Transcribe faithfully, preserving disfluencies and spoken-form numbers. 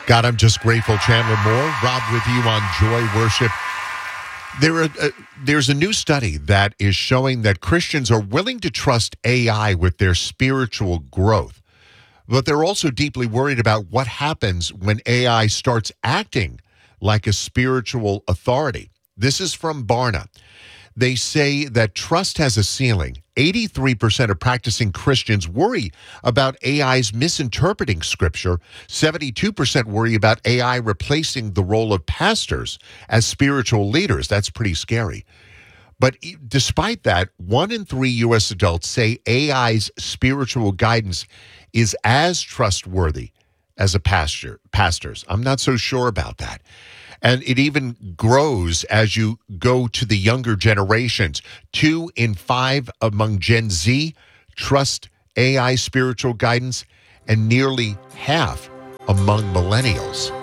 God, I'm just grateful. Chandler Moore, Rob with you on Joy Worship. There are, uh, there's a new study that is showing that Christians are willing to trust A I with their spiritual growth, but they're also deeply worried about what happens when A I starts acting like a spiritual authority. This is from Barna. They say that trust has a ceiling. eighty-three percent of practicing Christians worry about A I's misinterpreting Scripture. seventy-two percent worry about A I replacing the role of pastors as spiritual leaders. That's pretty scary. But despite that, one in three U S adults say A I's spiritual guidance is as trustworthy as a pastor, pastor's. I'm not so sure about that. And it even grows as you go to the younger generations. Two in five among Gen Z trust A I spiritual guidance, and nearly half among millennials.